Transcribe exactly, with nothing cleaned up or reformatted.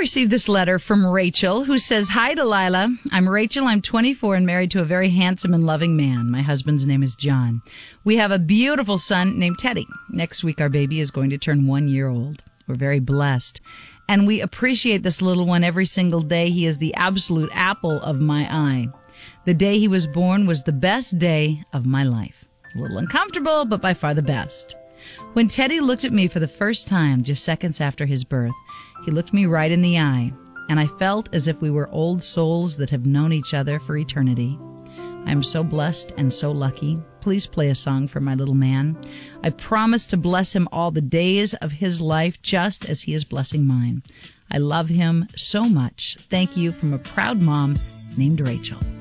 received this letter from Rachel, who says, "Hi, Delilah. I'm Rachel. I'm twenty-four and married to a very handsome and loving man. My husband's name is John. We have a beautiful son named Teddy. Next week, our baby is going to turn one year old. We're very blessed, and we appreciate this little one every single day. He is the absolute apple of my eye. The day he was born was the best day of my life. A little uncomfortable, but by far the best. When Teddy looked at me for the first time, just seconds after his birth, he looked me right in the eye, and I felt as if we were old souls that have known each other for eternity. I am so blessed and so lucky. Please play a song for my little man. I promise to bless him all the days of his life, just as he is blessing mine. I love him so much. Thank you, from a proud mom named Rachel."